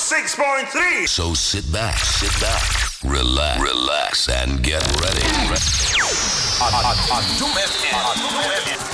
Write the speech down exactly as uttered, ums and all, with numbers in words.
six point three. So sit back, sit back, relax, relax, and get ready.